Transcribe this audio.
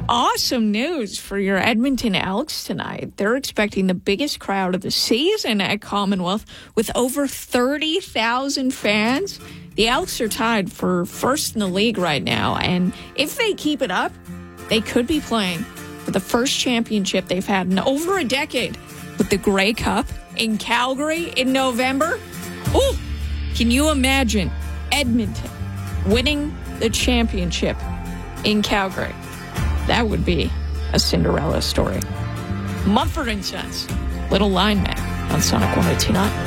awesome news for your Edmonton Elks tonight. They're expecting the biggest crowd of the season at Commonwealth with over 30,000 fans. The Elks are tied for first in the league right now, and if they keep it up, they could be playing for the first championship they've had in over a decade with the Grey Cup in Calgary in November. Ooh, can you imagine Edmonton winning the championship in Calgary? That would be a Cinderella story. Mumford & Sons, Little Lineman on Sonic 102.9.